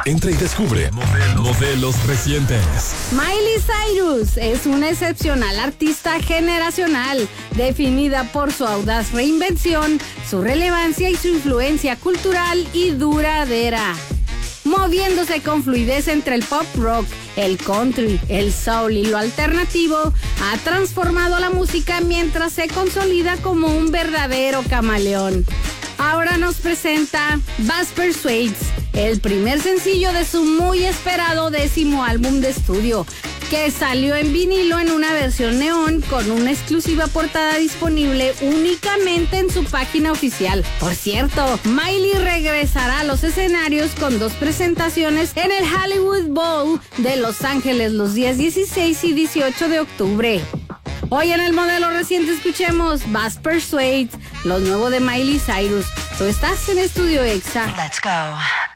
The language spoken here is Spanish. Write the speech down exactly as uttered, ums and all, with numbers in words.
Entra y descubre modelos, modelos recientes. Miley Cyrus es una excepcional artista generacional, definida por su audaz reinvención, su relevancia y su influencia cultural y duradera. Moviéndose con fluidez entre el pop rock, el country, el soul y lo alternativo, ha transformado la música mientras se consolida como un verdadero camaleón. Ahora nos presenta Buzz Persuades, el primer sencillo de su muy esperado décimo álbum de estudio, que salió en vinilo en una versión neón con una exclusiva portada disponible únicamente en su página oficial. Por cierto, Miley regresará a los escenarios con dos presentaciones en el Hollywood Bowl de Los Ángeles los días dieciséis y dieciocho de octubre. Hoy en el modelo reciente escuchemos Buzz Persuades, lo nuevo de Miley Cyrus. Tú estás en Estudio Exa. Let's go.